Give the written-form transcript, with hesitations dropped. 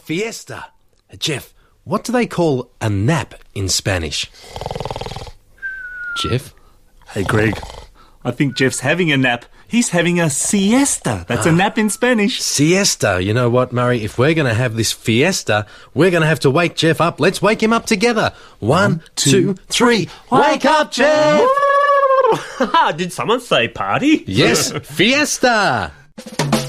fiesta. Jeff, what do they call a nap in Spanish? Jeff? Hey, Greg, I think Jeff's having a nap. He's having a siesta. That's a nap in Spanish. Siesta. You know what, Murray? If we're going to have this fiesta, we're going to have to wake Jeff up. Let's wake him up together. 1, 2, 3. Wake up, Jeff! Did someone say party? Yes, fiesta!